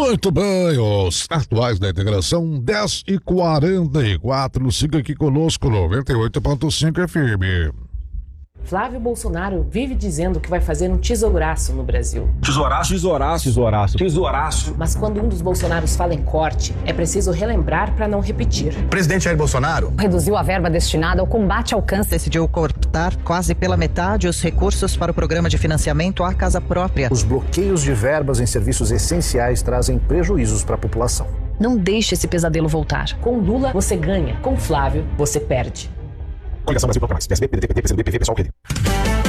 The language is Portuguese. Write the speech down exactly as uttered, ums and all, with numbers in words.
Muito bem, os atuais da integração, dez e quarenta e quatro. Siga aqui conosco, noventa e oito ponto cinco F M. Flávio Bolsonaro vive dizendo que vai fazer um tesouraço no Brasil. Tesouraço? Tesouraço. Tesouraço. Tesouraço. Mas quando um dos Bolsonaros fala em corte, é preciso relembrar para não repetir. O presidente Jair Bolsonaro reduziu a verba destinada ao combate ao câncer. Decidiu cortar quase pela metade os recursos para o programa de financiamento à casa própria. Os bloqueios de verbas em serviços essenciais trazem prejuízos para a população. Não deixe esse pesadelo voltar. Com Lula, você ganha. Com Flávio, você perde. Coligação Brasil Proclamais. P S B, P D T, P T, P C do B, P V, Pessoal, Rede.